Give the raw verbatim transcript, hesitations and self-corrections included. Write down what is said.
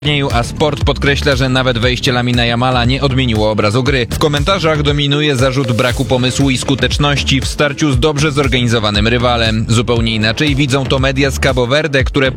A Sport podkreśla, że nawet wejście Lamina Jamala nie odmieniło obrazu gry. W komentarzach dominuje zarzut braku pomysłu i skuteczności w starciu z dobrze zorganizowanym rywalem. Zupełnie inaczej widzą to media z Cabo Verde, które